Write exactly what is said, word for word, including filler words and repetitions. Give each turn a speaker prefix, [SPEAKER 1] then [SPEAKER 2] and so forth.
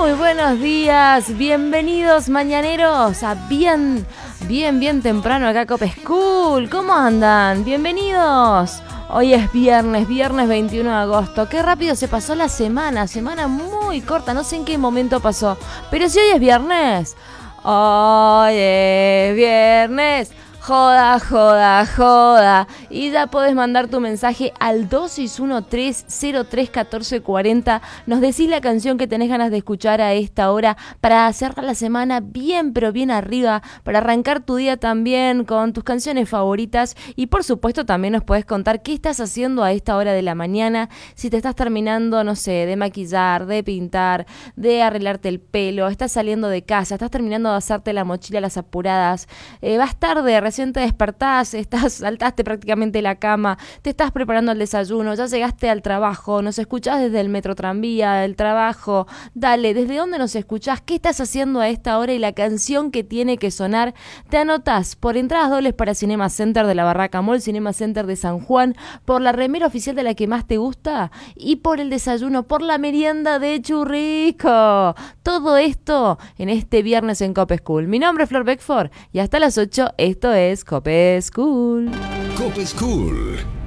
[SPEAKER 1] Muy buenos días, bienvenidos mañaneros a bien, bien, bien temprano acá a Cope School. ¿Cómo andan? Bienvenidos. Hoy es viernes, viernes veintiuno de agosto. Qué rápido se pasó la semana, semana muy corta, no sé en qué momento pasó. Pero si hoy es viernes, hoy es viernes. Joda, joda, joda. Y ya podés mandar tu mensaje al dos seis uno tres cero tres uno cuatro cuatro cero. Nos decís la canción que tenés ganas de escuchar a esta hora para cerrar la semana bien, pero bien arriba, para arrancar tu día también con tus canciones favoritas. Y por supuesto también nos podés contar qué estás haciendo a esta hora de la mañana. Si te estás terminando, no sé, de maquillar, de pintar, de arreglarte el pelo, estás saliendo de casa, estás terminando de hacerte la mochila a las apuradas, eh, vas tarde, recién te despertás, estás, saltaste prácticamente la cama, te estás preparando el desayuno, ya llegaste al trabajo, nos escuchás desde el metro tranvía, del trabajo. Dale, ¿desde dónde nos escuchás? ¿Qué estás haciendo a esta hora? Y la canción que tiene que sonar, te anotás por entradas dobles para Cinema Center de la Barraca Mall, Cinema Center de San Juan, por la remera oficial de la que más te gusta y por el desayuno, por la merienda de Churrico. Todo esto en este viernes en Cope School. Mi nombre es Flor Beckford y hasta las ocho esto es Cope School.
[SPEAKER 2] Cope School.